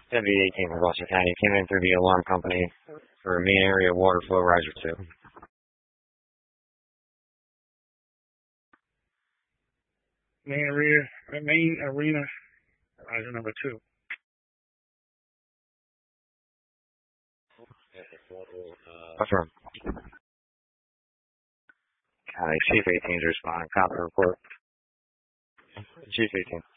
Deputy 18 from Gloucester County came in through the alarm company for main area water flow riser 2. Main arena riser number 2. Affirm. Chief 18 is responding. Copy report. Chief 18.